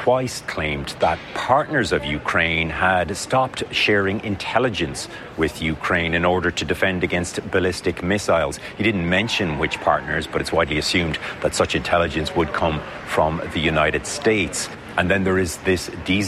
twice claimed that partners of Ukraine had stopped sharing intelligence with Ukraine in order to defend against ballistic missiles. He didn't mention which partners, but it's widely assumed that such intelligence would come from the United States. And then there is this diesel